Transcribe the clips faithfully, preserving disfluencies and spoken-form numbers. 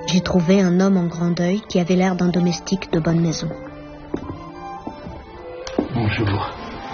J'ai trouvé un homme en grand deuil qui avait l'air d'un domestique de bonne maison. Bonjour.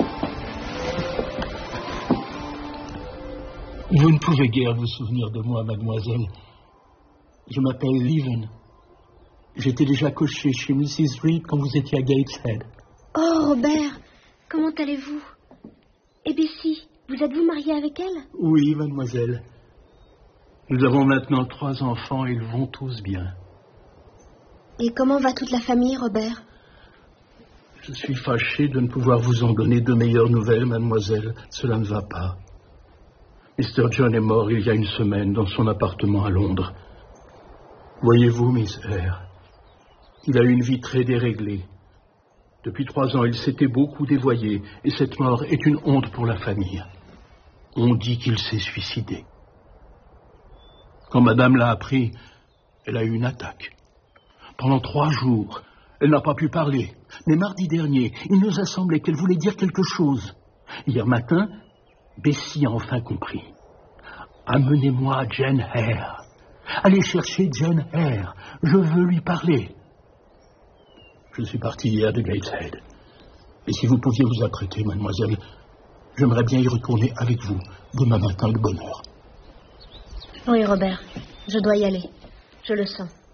Vous ne pouvez guère vous souvenir de moi, mademoiselle. Je m'appelle Leven. J'étais déjà cocher chez missus Reed quand vous étiez à Gateshead. Oh, Robert, comment allez-vous? Et Bessie, vous êtes-vous marié avec elle? Oui, mademoiselle. Nous avons maintenant trois enfants et ils vont tous bien. Et comment va toute la famille, Robert? Je suis fâché de ne pouvoir vous en donner de meilleures nouvelles, mademoiselle. Cela ne va pas. mister John est mort il y a une semaine dans son appartement à Londres. Voyez-vous, Miss Eyre, il a eu une vie très déréglée. Depuis trois ans, il s'était beaucoup dévoyé et cette mort est une honte pour la famille. On dit qu'il s'est suicidé. Quand madame l'a appris, elle a eu une attaque. Pendant trois jours, elle n'a pas pu parler. Mais mardi dernier, il nous a semblé qu'elle voulait dire quelque chose. Hier matin, Bessie a enfin compris. Amenez-moi Jane Eyre. Allez chercher Jane Eyre. Je veux lui parler. Je suis parti hier de Gateshead. Et si vous pouviez vous apprêter, mademoiselle, j'aimerais bien y retourner avec vous demain matin de bonne heure. Oui, Robert, je dois y aller. Je le sens.